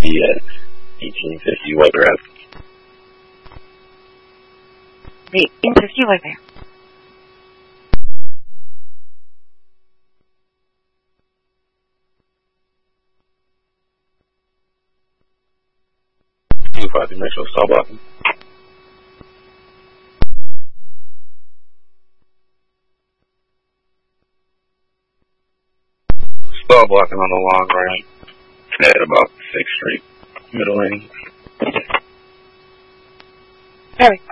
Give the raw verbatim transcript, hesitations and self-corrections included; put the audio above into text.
the uh, eighteen fifty wiper out. The eighteen fifty wiper. two five dimensional stall blocking. Stall blocking on the long right at about sixth Street, middle lane. Very